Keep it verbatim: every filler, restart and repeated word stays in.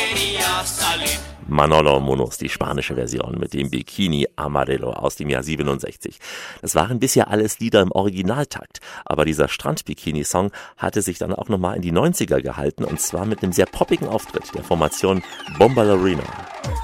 quería salir. Manolo Munoz, die spanische Version mit dem Bikini Amarillo aus dem Jahr siebenundsechzig. Das waren bisher alles Lieder im Originaltakt, aber dieser Strand-Bikini-Song hatte sich dann auch nochmal in die neunziger gehalten und zwar mit einem sehr poppigen Auftritt der Formation Bombalurina.